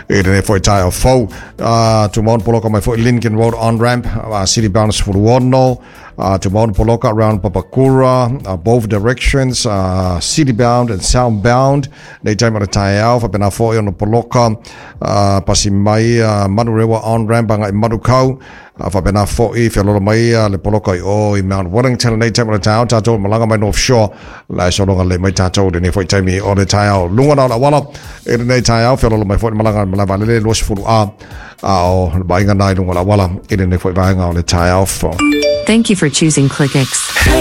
Ere foi tai o fo to Mount Poloka mai foi Lincoln Road on ramp city bound for Wono to Mount Poloka around Papakura both directions city bound and southbound nei tai mara tai au fa pena foi on Poloka pasi mai Manurewa on ramp ngai Madukau fa pena foi fe lo mai le Poloka I Mount Wellington nei tai mara tai au tato malanga mai North Shore la so longa le mai tato de nei foi tai mi o le tai au lunga na wala ere nei tai au fe lo mai foi malanga malava le lo sfuru o bainga nai lunga la wala ere nei foi bainga o le tai au. Thank you for choosing ClickX.